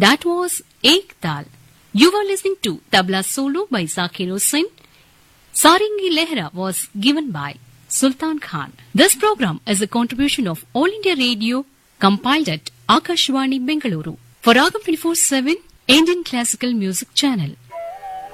That was Ek Tal. You were listening to Tabla Solo by Zakir Hussain. Saringi Lehra was given by Sultan Khan. This program is a contribution of All India Radio, compiled at Akashwani Bengaluru for Ragam 24/7 Indian Classical Music Channel.